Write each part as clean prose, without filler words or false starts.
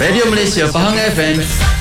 Radio Malaysia Pahang FM.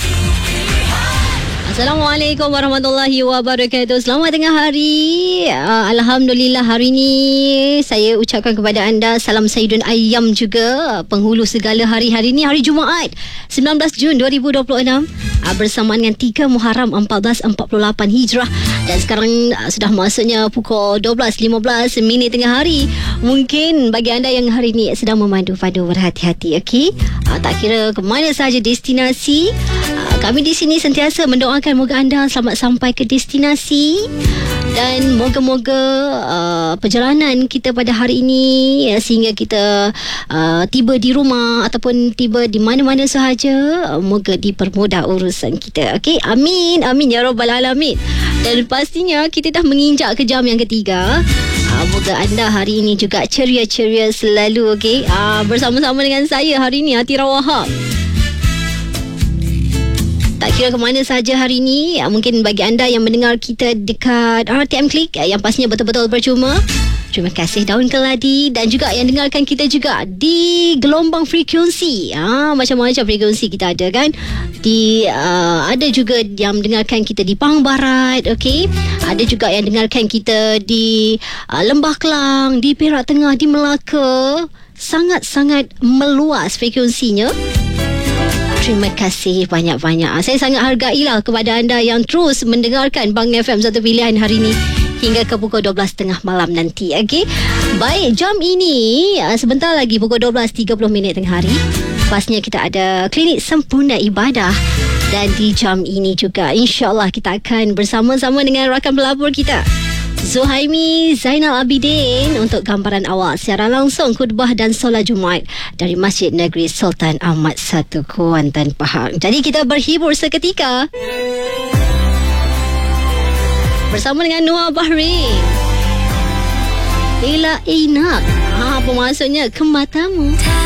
Assalamualaikum warahmatullahi wabarakatuh. Selamat tengah hari. Alhamdulillah hari ini saya ucapkan kepada anda salam Sayyidun Ayyam juga, penghulu segala hari-hari ini, hari Jumaat 19 Jun 2026 bersamaan dengan 3 Muharram 1448 Hijrah. Dan sekarang sudah masuknya pukul 12.15 tengah hari. Mungkin bagi anda yang hari ini sedang memandu-pandu, berhati-hati, okey? Tak kira ke mana sahaja destinasi, kami di sini sentiasa mendoakan moga anda selamat sampai ke destinasi. Dan moga-moga perjalanan kita pada hari ini sehingga kita tiba di rumah ataupun tiba di mana-mana sahaja, moga dipermudah urusan kita. Okey, amin, amin ya rabbal alamin. Dan pastinya kita dah menginjak ke jam yang ketiga. Moga anda hari ini juga ceria-ceria selalu, okey. Bersama-sama dengan saya hari ini, Atira Wahab. Tak kira ke mana sahaja hari ini, mungkin bagi anda yang mendengar kita dekat RTM Klik, yang pastinya betul-betul percuma, terima kasih Daun Keladi. Dan juga yang dengarkan kita juga di gelombang frekuensi, macam-macam frekuensi kita ada kan. Ada juga yang mendengarkan kita di Pahang Barat, okey. Ada juga yang dengarkan kita di Lembah Kelang, di Perak Tengah, di Melaka. Sangat-sangat meluas frekuensinya. Terima kasih banyak-banyak. Saya sangat hargailah kepada anda yang terus mendengarkan Bang FM Satu Pilihan hari ini hingga ke pukul 12.30 malam nanti. Okay? Baik, jam ini sebentar lagi pukul 12.30 tengah hari. Pastinya kita ada klinik sempurna ibadah. Dan di jam ini juga insyaAllah kita akan bersama-sama dengan rakan pelapor kita, Zuhaimi Zainal Abidin, untuk gambaran awal secara langsung khutbah dan solat Jumaat dari Masjid Negeri Sultan Ahmad I, Kuantan, Pahang. Jadi kita berhibur seketika bersama dengan Noah Bahrain. Ila Inak. Apa maksudnya? Ke matamu.